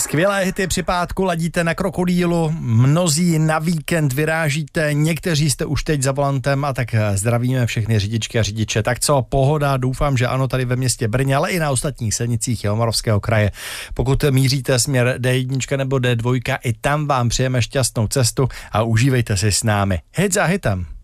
Skvělé hity při pátku ladíte na Krokodýlu, mnozí na víkend vyrážíte, někteří jste už teď za volantem a tak zdravíme všechny řidičky a řidiče. Tak co, pohoda, doufám, že ano, tady ve městě Brně, ale i na ostatních silnicích Jihomoravského kraje. Pokud míříte směr D1 nebo D2, i tam vám přejeme šťastnou cestu a užívejte si s námi. Hit za hitem.